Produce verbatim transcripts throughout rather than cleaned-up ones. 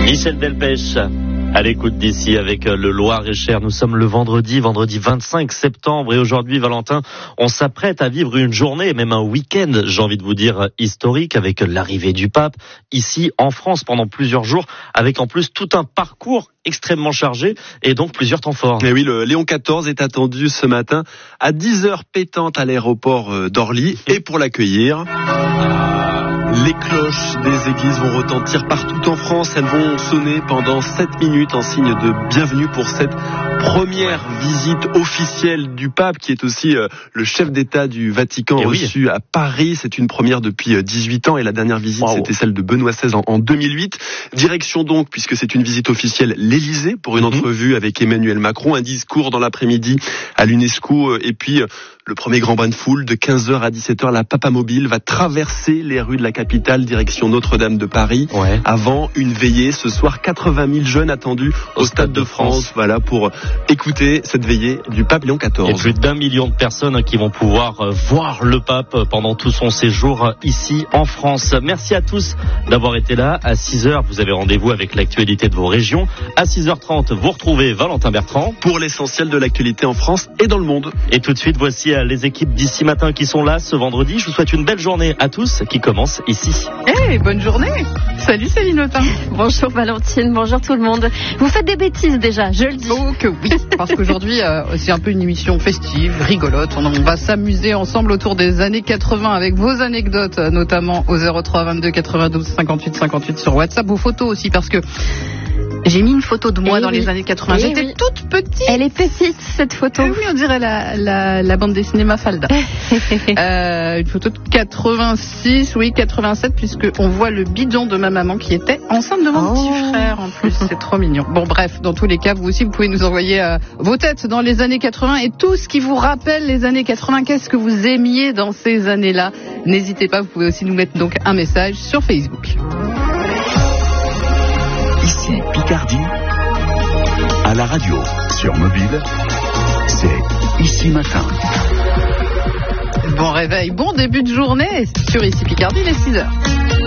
Michel Delpech, à l'écoute d'ici avec le Loir-et-Cher. Nous sommes le vendredi, vendredi vingt-cinq septembre et aujourd'hui, Valentin, on s'apprête à vivre une journée et même un week-end, j'ai envie de vous dire, historique avec l'arrivée du pape ici en France pendant plusieurs jours avec en plus tout un parcours extrêmement chargé et donc plusieurs temps forts. Et oui, le Léon quatorze est attendu ce matin à dix heures pétantes à l'aéroport d'Orly et pour l'accueillir, les cloches des églises vont retentir partout en France. Elles vont sonner pendant sept minutes en signe de bienvenue pour cette première visite officielle du pape, qui est aussi euh, le chef d'État du Vatican, et reçu oui. à Paris. C'est une première depuis dix-huit ans et la dernière visite, wow. c'était celle de Benoît seize en, en deux mille huit. Direction donc, puisque c'est une visite officielle, l'Élysée pour une mm-hmm. entrevue avec Emmanuel Macron, un discours dans l'après-midi à l'UNESCO et puis euh, le premier grand bain de foule de quinze heures à dix-sept heures. La papamobile va traverser les rues de la capitale, direction Notre-Dame de Paris, ouais. avant une veillée. Ce soir, quatre-vingt mille jeunes attendus au, au Stade de France, France, voilà, pour écouter cette veillée du pape Léon quatorze. Il y a plus d'un million de personnes qui vont pouvoir voir le pape pendant tout son séjour ici en France. Merci à tous d'avoir été là. À six heures, vous avez rendez-vous avec l'actualité de vos régions. À six heures trente, vous retrouvez Valentin Bertrand pour l'essentiel de l'actualité en France et dans le monde. Et tout de suite, voici les équipes d'ici matin qui sont là ce vendredi. Je vous souhaite une belle journée à tous qui commence ici. Eh, hey, bonne journée. Salut Céline Autain. Bonjour Valentine, bonjour tout le monde. Vous faites des bêtises déjà, je le dis. Oh que oui, parce qu'aujourd'hui euh, c'est un peu une émission festive, rigolote. On, on va s'amuser ensemble autour des années quatre-vingts avec vos anecdotes, notamment au zéro trois vingt-deux quatre-vingt-douze cinquante-huit cinquante-huit sur WhatsApp. Vos photos aussi, parce que j'ai mis une photo de moi et dans oui. les années quatre-vingts. Et J'étais oui. toute petite. Elle est petite, cette photo. Et oui, on dirait la, la, la bande dessinée Mafalda. euh, une photo de quatre-vingt-six, oui, quatre-vingt-sept, puisqu'on voit le bidon de ma maman qui était enceinte de mon oh. petit frère, en plus. C'est trop mignon. Bon, bref, dans tous les cas, vous aussi, vous pouvez nous envoyer euh, vos têtes dans les années quatre-vingts et tout ce qui vous rappelle les années quatre-vingts. Qu'est-ce que vous aimiez dans ces années-là? N'hésitez pas, vous pouvez aussi nous mettre donc un message sur Facebook. Ici Picardie, à la radio, sur mobile, c'est Ici Matin. Bon réveil, bon début de journée sur Ici Picardie, les six heures.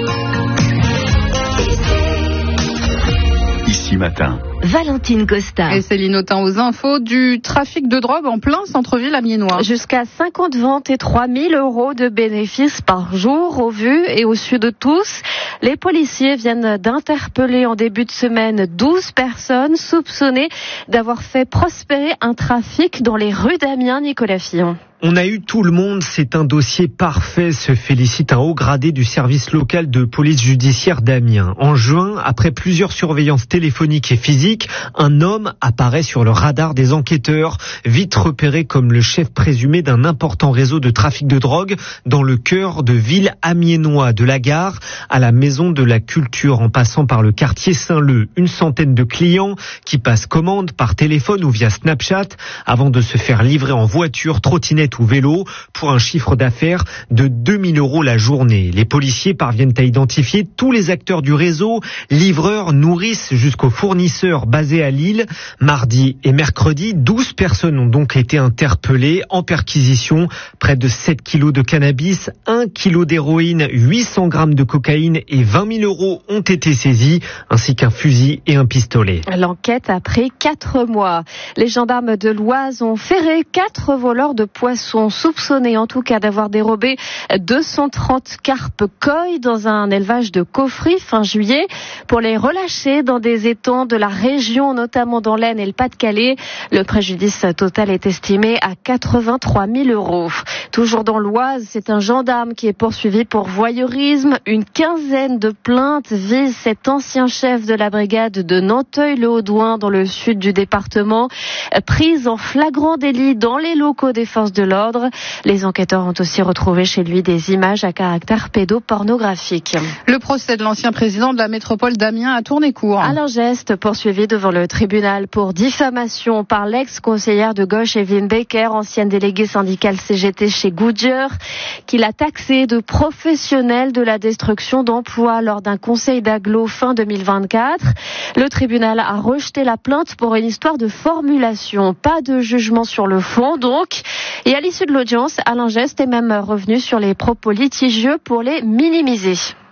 Ici Matin. Valentine Costa. Et Céline Autain aux infos du trafic de drogue en plein centre-ville amiénois. Jusqu'à cinquante ventes et trois mille euros de bénéfices par jour au vu et au su de tous. Les policiers viennent d'interpeller en début de semaine douze personnes soupçonnées d'avoir fait prospérer un trafic dans les rues d'Amiens. Nicolas Fillon. On a eu tout le monde, c'est un dossier parfait, se félicite un haut gradé du service local de police judiciaire d'Amiens. En juin, après plusieurs surveillances téléphoniques et physiques, un homme apparaît sur le radar des enquêteurs, vite repéré comme le chef présumé d'un important réseau de trafic de drogue dans le cœur de ville amiénois, de la gare à la maison de la culture en passant par le quartier Saint-Leu. Une centaine de clients qui passent commande par téléphone ou via Snapchat avant de se faire livrer en voiture, trottinette ou vélo pour un chiffre d'affaires de deux mille euros la journée. Les policiers parviennent à identifier tous les acteurs du réseau, livreurs, nourrices jusqu'aux fournisseurs basés à Lille. Mardi et mercredi, douze personnes ont donc été interpellées en perquisition. Près de sept kilos de cannabis, un kilo d'héroïne, huit cents grammes de cocaïne et vingt mille euros ont été saisis, ainsi qu'un fusil et un pistolet. L'enquête a pris quatre mois. Les gendarmes de l'Oise ont ferré quatre voleurs de poissons soupçonnés en tout cas d'avoir dérobé deux cent trente carpes koi dans un élevage de Caufry fin juillet pour les relâcher dans des étangs de la région, notamment dans l'Aisne et le Pas-de-Calais. Le préjudice total est estimé à quatre-vingt-trois mille euros. Toujours dans l'Oise, c'est un gendarme qui est poursuivi pour voyeurisme. Une quinzaine de plaintes visent cet ancien chef de la brigade de Nanteuil-le-Haudouin dans le sud du département, prise en flagrant délit dans les locaux des forces de l'ordre. Les enquêteurs ont aussi retrouvé chez lui des images à caractère pédopornographique. Le procès de l'ancien président de la métropole d'Amiens a tourné court. Alain Geste, poursuivi devant le tribunal pour diffamation par l'ex-conseillère de gauche Evelyne Becker, ancienne déléguée syndicale C G T chez Goodyear, qu'il a taxé de professionnel de la destruction d'emplois lors d'un conseil d'agglo fin deux mille vingt-quatre. Le tribunal a rejeté la plainte pour une histoire de formulation. Pas de jugement sur le fond donc. Et à l'issue de l'audience, Alain Geste est même revenu sur les propos litigieux pour les minimiser.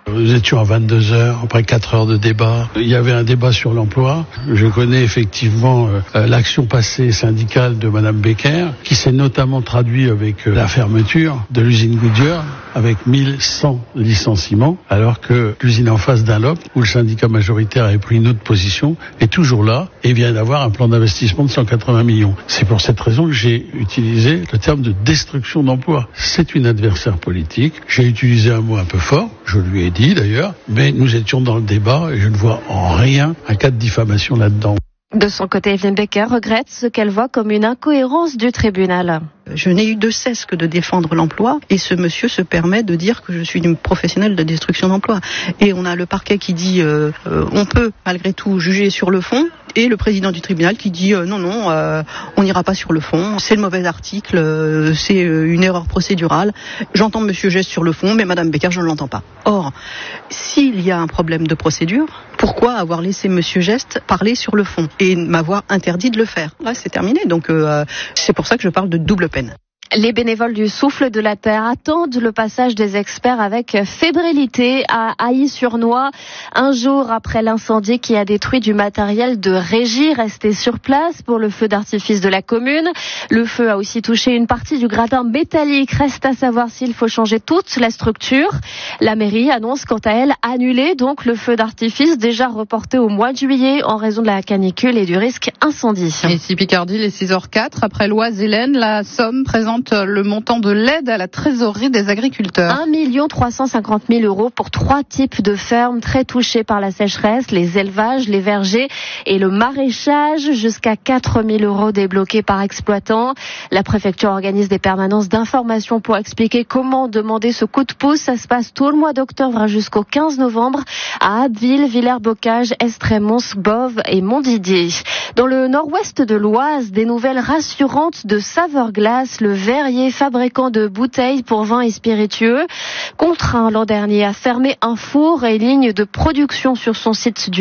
Nous étions à vingt-deux heures, après quatre heures de débat. Il y avait un débat sur l'emploi. Je connais effectivement euh, l'action passée syndicale de Madame Becker, qui s'est notamment traduit avec euh, la fermeture de l'usine Goodyear, avec mille cent licenciements, alors que l'usine en face d'Unlop, où le syndicat majoritaire avait pris une autre position, est toujours là et vient d'avoir un plan d'investissement de cent quatre-vingts millions. C'est pour cette raison que j'ai utilisé le terme de destruction d'emplois. C'est une adversaire politique. J'ai utilisé un mot un peu fort, je lui ai dit d'ailleurs, mais nous étions dans le débat et je ne vois en rien un cas de diffamation là-dedans. De son côté, Evelyne Becker regrette ce qu'elle voit comme une incohérence du tribunal. Je n'ai eu de cesse que de défendre l'emploi et ce monsieur se permet de dire que je suis une professionnelle de destruction d'emploi. Et on a le parquet qui dit euh, euh, on peut malgré tout juger sur le fond et le président du tribunal qui dit euh, non, non, euh, on n'ira pas sur le fond, c'est le mauvais article, euh, c'est euh, une erreur procédurale. J'entends monsieur Geste sur le fond, mais madame Becker, je ne l'entends pas. Or, s'il y a un problème de procédure, pourquoi avoir laissé monsieur Geste parler sur le fond et m'avoir interdit de le faire? Là, c'est terminé, donc euh, c'est pour ça que je parle de double peine. Les bénévoles du Souffle de la Terre attendent le passage des experts avec fébrilité à Ailly-sur-Noix. Un jour après l'incendie qui a détruit du matériel de régie resté sur place pour le feu d'artifice de la commune. Le feu a aussi touché une partie du gradin métallique. Reste à savoir s'il faut changer toute la structure. La mairie annonce quant à elle annuler donc le feu d'artifice déjà reporté au mois de juillet en raison de la canicule et du risque incendie. Ici Picardie, les six heures quatre, après l'Oise Hélène, la Somme présente le montant de l'aide à la trésorerie des agriculteurs. un million trois cent cinquante mille euros pour trois types de fermes très touchées par la sécheresse, les élevages, les vergers et le maraîchage. Jusqu'à quatre mille euros débloqués par exploitant. La préfecture organise des permanences d'information pour expliquer comment demander ce coup de pouce. Ça se passe tout le mois d'octobre jusqu'au quinze novembre à Abbeville, Villers-Bocage, Estrémons, Boves et Montdidier. Dans le nord-ouest de l'Oise, des nouvelles rassurantes de Saveur Glace, le verrier fabricant de bouteilles pour vin et spiritueux, contraint l'an dernier à fermer un four et ligne de production sur son site du